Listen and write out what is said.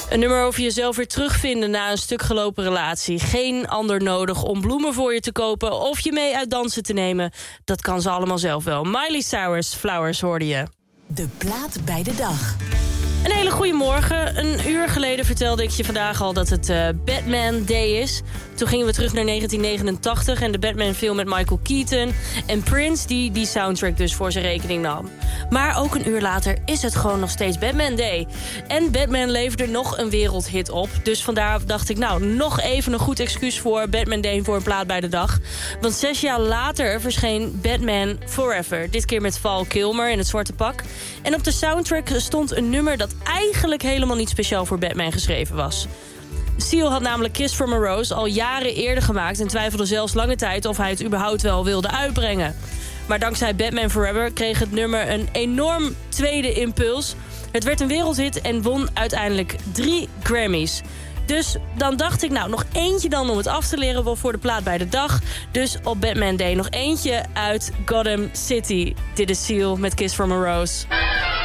Een nummer over jezelf weer terugvinden na een stuk gelopen relatie. Geen ander nodig om bloemen voor je te kopen of je mee uit dansen te nemen. Dat kan ze allemaal zelf wel. Miley Cyrus, Flowers hoorde je. De plaat bij de dag. Een hele goede morgen. Een uur geleden vertelde ik je vandaag al dat het Batman Day is. Toen gingen we terug naar 1989 en de Batman-film met Michael Keaton. En Prince die soundtrack dus voor zijn rekening nam. Maar ook een uur later is het gewoon nog steeds Batman Day. En Batman leverde nog een wereldhit op. Dus vandaar dacht ik, nou, nog even een goed excuus voor Batman Day voor een plaat bij de dag. Want 6 jaar later verscheen Batman Forever. Dit keer met Val Kilmer in het zwarte pak. En op de soundtrack stond een nummer dat eigenlijk helemaal niet speciaal voor Batman geschreven was. Seal had namelijk Kiss from a Rose al jaren eerder gemaakt en twijfelde zelfs lange tijd of hij het überhaupt wel wilde uitbrengen. Maar dankzij Batman Forever kreeg het nummer een enorm tweede impuls. Het werd een wereldhit en won uiteindelijk 3 Grammys. Dus dan dacht ik, nou, nog eentje dan om het af te leren wel voor de plaat bij de dag. Dus op Batman Day nog eentje uit Gotham City. Dit is Seal met Kiss from a Rose.